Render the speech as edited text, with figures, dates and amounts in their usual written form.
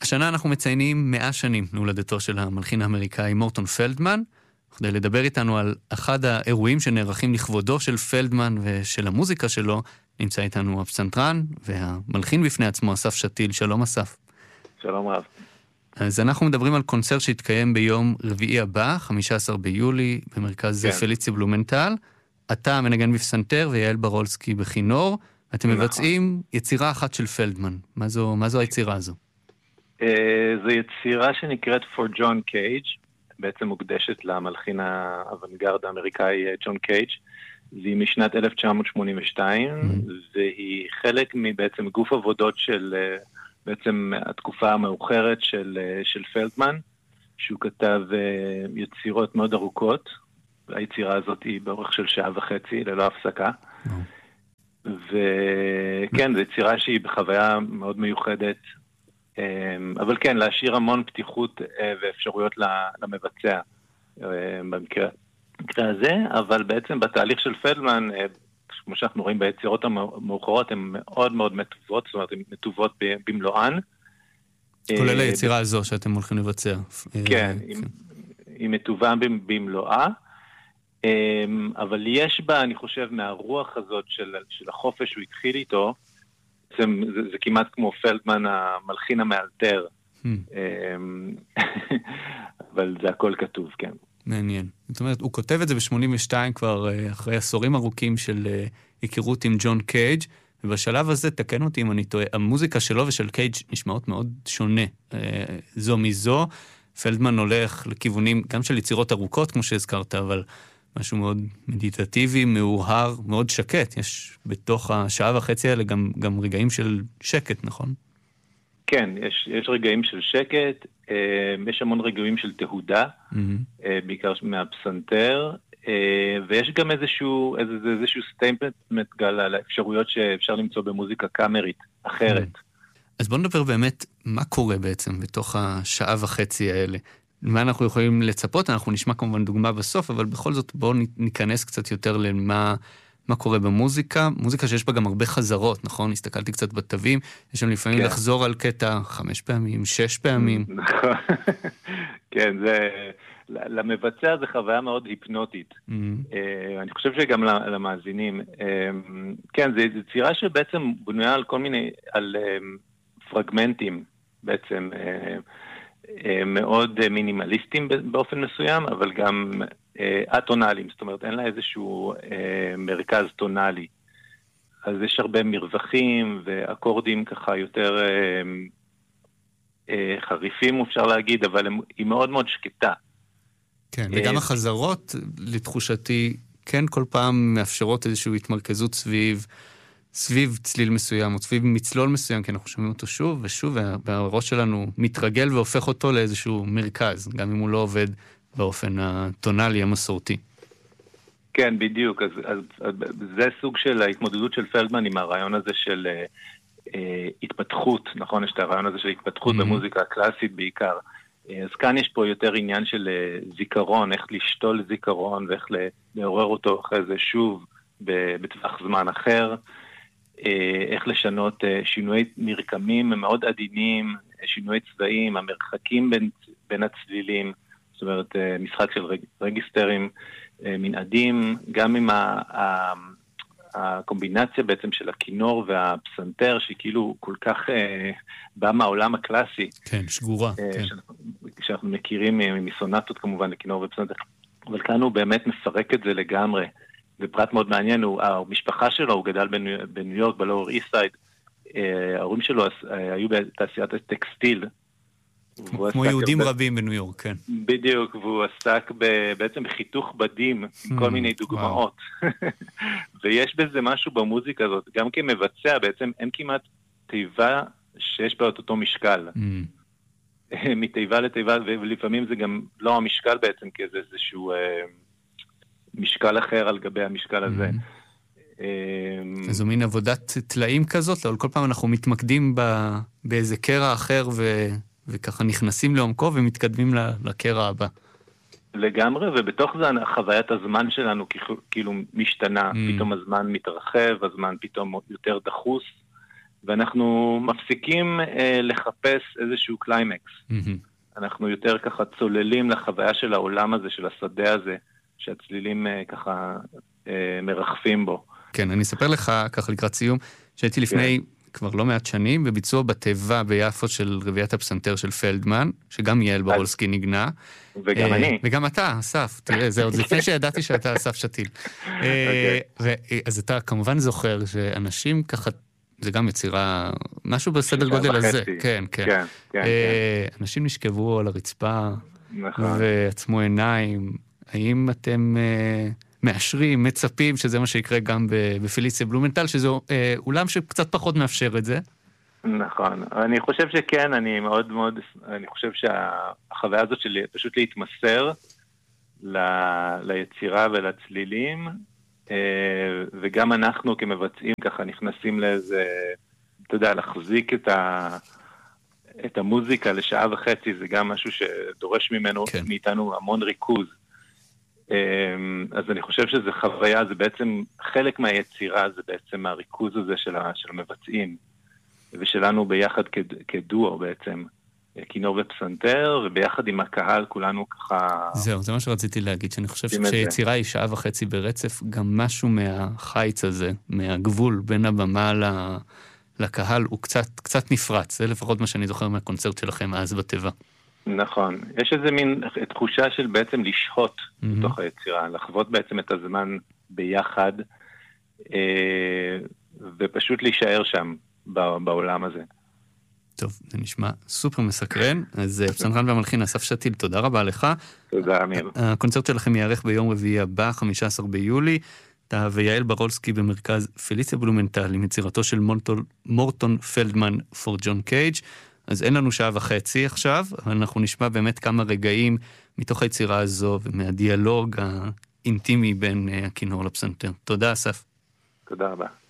השנה אנחנו מציינים 100 שנים להולדתו של המלחין האמריקאי מורטון פלדמן. כדי לדבר איתנו על אחד האירועים שנערכים לכבודו של פלדמן ושל המוזיקה שלו, נמצא איתנו הפסנתרן והמלחין בפני עצמו, אסף שתיל. שלום אסף. שלום רב. אז אנחנו מדברים על קונצרט שהתקיים ביום רביעי הבא, 15 ביולי, במרכז פליציה בלומנטל. אתה מנגן בפסנתר ויעל ברולסקי בכינור. אתם מבצעים יצירה אחת של פלדמן. מה זו היצירה הזו? זו יצירה שנקראת For John Cage, בעצם מוקדשת למלחין האוונגרד האמריקאי ג'ון קייג'. היא משנת 1982, והיא חלק מבעצם גוף עבודות של בעצם התקופה המאוחרת של פלדמן, שהוא כתב יצירות מאוד ארוכות. היצירה הזאת היא באורך של 1.5 שעות ללא הפסקה. וכן, זו יצירה שהיא בחוויה מאוד מיוחדת, אבל כן, להשאיר המון פתיחות ואפשרויות למבצע במקרה הזה, אבל בעצם בתהליך של פלדמן, כמו שאנחנו רואים ביצירות המאוחרות, הן מאוד מאוד מטובות, זאת אומרת, הן מטובות במלואן. כולל היצירה הזו שאתם הולכים לבצע. כן, היא מטובה במלואה, אבל יש בה, אני חושב, מהרוח הזאת של החופש שהוא התחיל איתו, זה כמעט כמו פלדמן המלחין המאלתר, אבל זה הכל כתוב, כן. מעניין. זאת אומרת, הוא כותב את זה ב-82 כבר אחרי עשורים ארוכים של היכרות עם ג'ון קייג', ובשלב הזה, תקן אותי אם אני טועה, המוזיקה שלו ושל קייג' נשמעות מאוד שונה זו מזו. פלדמן הולך לכיוונים גם של יצירות ארוכות, כמו שהזכרת, אבל משהו מאוד מדיטטיבי, מאוהר, מאוד שקט. יש בתוך 1.5 שעות האלה גם רגעים של שקט, נכון? כן, יש רגעים של שקט, יש המון רגעים של תהודה, בעיקר מהפסנתר, ויש גם איזשהו סטייטמנט גל על האפשרויות שאפשר למצוא במוזיקה קאמרית אחרת. אז בוא נדבר באמת מה קורה בעצם בתוך 1.5 שעות האלה. מה אנחנו יכולים לצפות? אנחנו נשמע כמובן דוגמה בסוף, אבל בכל זאת בואו ניכנס קצת יותר למה קורה במוזיקה. מוזיקה שיש בה גם הרבה חזרות, נכון? הסתכלתי קצת בתווים, יש שם לפעמים לחזור על קטע 5 פעמים, 6 פעמים. נכון. כן, למבצע זה חוויה מאוד היפנוטית. אני חושב שגם למאזינים. כן, זו יצירה שבעצם בנויה על כל מיני, על פרגמנטים בעצם, מאוד מינימליסטיים באופן מסוים, אבל גם אטונליים, זאת אומרת, אין לה איזשהו מרכז טונלי. אז יש הרבה מרווחים ואקורדים ככה יותר חריפים, אפשר להגיד, אבל היא מאוד מאוד שקטה. כן, וגם החזרות, לתחושתי, כן כל פעם מאפשרות איזושהי התמרכזות סביב צליל מסוים, או סביב מצלול מסוים, כי אנחנו שומעים אותו שוב ושוב, והראש שלנו מתרגל והופך אותו לאיזשהו מרכז, גם אם הוא לא עובד באופן הטונלי המסורתי. כן, בדיוק. אז זה סוג של ההתמודדות של פלדמן עם הרעיון הזה של התפתחות, נכון? יש את הרעיון הזה של התפתחות במוזיקה הקלאסית בעיקר. אז כאן יש פה יותר עניין של זיכרון, איך לשתול זיכרון, ואיך לעורר אותו אחרי זה שוב בטווח זמן אחר. איך לשנות שינויי מרקמים מאוד עדינים, שינויי צבעים, המרחקים בין הצלילים, זאת אומרת משחק של רגיסטרים, מנעדים, גם עם הקומבינציה בעצם של הכינור והפסנתר, שהיא כאילו כל כך באה מהעולם הקלאסי. כן, שגורה. שאנחנו מכירים מסונטות כמובן לכינור ופסנתר, אבל כאן הוא באמת מפרק את זה לגמרי. ופרט מאוד מעניין, המשפחה שלו, הוא גדל בניו יורק, בלואור איסט סייד, ההורים שלו היו בתעשיית הטקסטיל. כמו יהודים רבים בניו יורק, כן. בדיוק, והוא עסק בעצם בחיתוך בדים, כל מיני דוגמאות. ויש בזה משהו במוזיקה הזאת, גם כמבצע, בעצם אין כמעט תיבה שיש בה אותו משקל. מתיבה לתיבה, ולפעמים זה גם לא המשקל בעצם, כי זה איזשהו משקל אחר על גבי המשקל הזה. זו מין עבודת תלאים כזאת, אבל כל פעם אנחנו מתמקדים באיזה קרע אחר, וככה נכנסים לעומקו ומתקדמים לקרע הבא. לגמרי, ובתוך זה חוויית הזמן שלנו כאילו משתנה, פתאום הזמן מתרחב, הזמן פתאום יותר דחוס, ואנחנו מפסיקים לחפש איזשהו קליימקס. אנחנו יותר ככה צוללים לחוויה של העולם הזה, של השדה הזה, שהצלילים ככה מרחפים בו. כן, אני אספר לך ככה לקראת סיום, שהייתי לפני כבר לא מעט שנים, בביצוע בטבע ביפו של רביעיית הפסנתר של פלדמן, שגם יעל ברולסקי נגנה. וגם אני. וגם אתה, אסף, תראה, זה עוד לפני שידעתי שאתה אסף שתיל. אז אתה כמובן זוכר שאנשים ככה, זה גם יצירה, משהו בסדר גודל הזה. כן, כן. אנשים נשכבו על הרצפה, ועצמו עיניים. האם אתם מאשרים, מצפים, שזה מה שיקרה גם בפיליציה בלומנטל, שזה אולם שקצת פחות מאפשר את זה? נכון. אני חושב שכן, אני חושב שהחוויה הזאת שלי פשוט להתמסר ליצירה ולצלילים, וגם אנחנו כמבצעים ככה נכנסים לאיזה, אתה יודע, להחזיק את המוזיקה לשעה וחצי, זה גם משהו שדורש מאיתנו המון ריכוז. אז אני חושב שזה חוויה, זה בעצם חלק מהיצירה, זה בעצם הריכוז הזה של המבצעים, ושלנו ביחד כדואו בעצם, כינור ופסנתר, וביחד עם הקהל כולנו ככה... זהו, זה מה שרציתי להגיד, שאני חושב שכשיצירה היא שעה וחצי ברצף, גם משהו מהחיץ הזה, מהגבול בין הבמה לקהל, הוא קצת נפרץ. זה לפחות מה שאני זוכר מהקונצרט שלכם אז בטבע. נכון. יש איזה מין תחושה של בעצם לשהות בתוך היצירה, לחוות בעצם את הזמן ביחד, ופשוט להישאר שם בעולם הזה. טוב, זה נשמע סופר מסקרן. אז פסנתרן והמלחין אסף שתיל, תודה רבה לך. תודה, אמיר. הקונצרט שלכם יערך ביום רביעי הבא, 15 ביולי. אתה ויעל ברולסקי במרכז פיליציה בלומנטל, עם יצירתו של מורטון פלדמן for ג'ון קייג'. אז אין לנו שעה וחצי עכשיו, אבל אנחנו נשמע באמת כמה רגעים מתוך היצירה הזו, ומהדיאלוג האינטימי בין הכינור לפסנתר. תודה, אסף. תודה רבה.